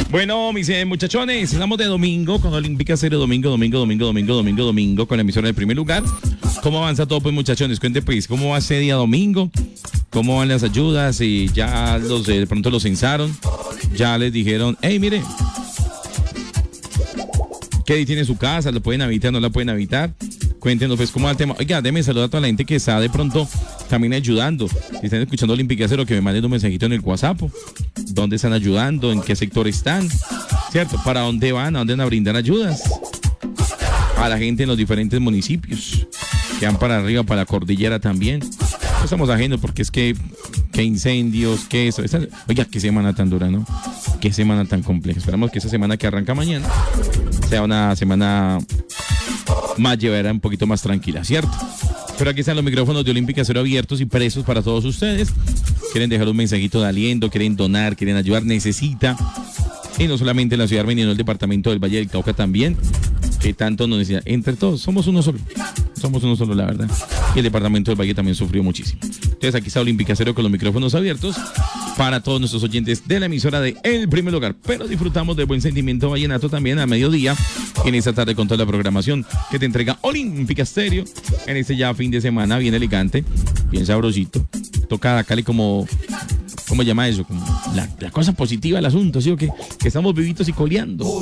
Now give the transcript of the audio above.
Bueno, mis muchachones, estamos de domingo con Olímpica Estéreo, domingo, con la emisora del primer lugar. ¿Cómo avanza todo, pues, muchachones? Cuente, pues, ¿cómo va ese día domingo? ¿Cómo van las ayudas? Y ya de pronto los censaron, ya les dijeron, hey, mire, ¿qué tiene su casa? ¿La pueden habitar? ¿No la pueden habitar? Cuéntenos, pues, cómo va el tema. Oiga, déme saludar a toda la gente que está de pronto también ayudando. Si están escuchando Olímpica Cero, que me manden un mensajito en el WhatsApp. ¿Dónde están ayudando? ¿En qué sector están? ¿Cierto? ¿Para dónde van? ¿A dónde van a brindar ayudas? A la gente en los diferentes municipios que van para arriba, para la cordillera también. No estamos ajenos porque es que incendios, que eso. Oiga, qué semana tan dura, ¿no? Qué semana tan compleja. Esperamos que esa semana que arranca mañana sea una semana más llevadera, un poquito más tranquila, ¿cierto? Pero aquí están los micrófonos de Olímpica Cero abiertos y presos para todos ustedes. Quieren dejar un mensajito de aliento, quieren donar, quieren ayudar, necesita. Y no solamente en la ciudad de Armenia, en el departamento del Valle del Cauca también, que tanto nos necesita. Entre todos, somos uno solo. Somos uno solo, la verdad. Y el departamento del Valle también sufrió muchísimo. Entonces aquí está Olímpica Cero con los micrófonos abiertos para todos nuestros oyentes de la emisora de El Primer Lugar. Pero disfrutamos del buen sentimiento vallenato también a mediodía, en esta tarde con toda la programación que te entrega Olímpica Stereo. En este ya fin de semana bien elegante, bien sabrosito. Toca Cali como, ¿cómo llama eso? Como la cosa positiva del asunto, ¿sí o qué? Que estamos vivitos y coleando.